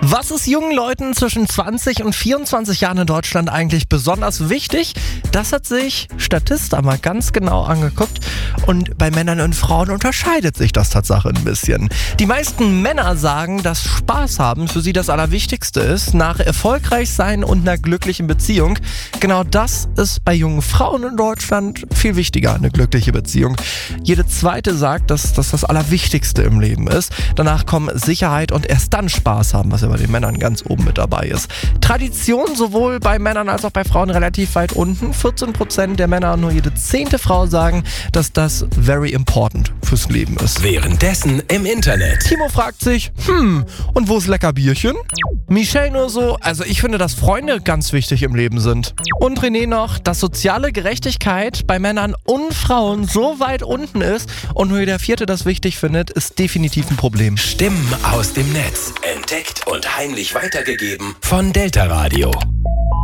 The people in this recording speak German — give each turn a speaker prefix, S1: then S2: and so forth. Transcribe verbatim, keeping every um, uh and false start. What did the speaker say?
S1: Was ist jungen Leuten zwischen zwanzig und vierundzwanzig Jahren in Deutschland eigentlich besonders wichtig? Das hat sich Statista mal ganz genau angeguckt und bei Männern und Frauen unterscheidet sich das Tatsache ein bisschen. Die meisten Männer sagen, dass Spaß haben für sie das Allerwichtigste ist, nach erfolgreich sein und einer glücklichen Beziehung. Genau das ist bei jungen Frauen in Deutschland viel wichtiger, eine glückliche Beziehung. Jede zweite sagt, dass das das Allerwichtigste im Leben ist. Danach kommen Sicherheit und erst dann Spaß haben, was ja bei den Männern ganz oben mit dabei ist. Tradition sowohl bei Männern als auch bei Frauen relativ weit unten. vierzehn Prozent der Männer und nur jede zehnte Frau sagen, dass das very important fürs Leben ist.
S2: Währenddessen im Internet.
S1: Timo fragt sich, hm, und wo ist lecker Bierchen? Michelle nur so, also ich finde, dass Freunde ganz wichtig im Leben sind. Und René noch, dass soziale Gerechtigkeit bei Männern und Frauen so weit unten ist und nur jeder Vierte das wichtig findet, ist definitiv ein Problem.
S2: Stimmen aus dem Netz. Entdeckt und heimlich weitergegeben von Delta Radio.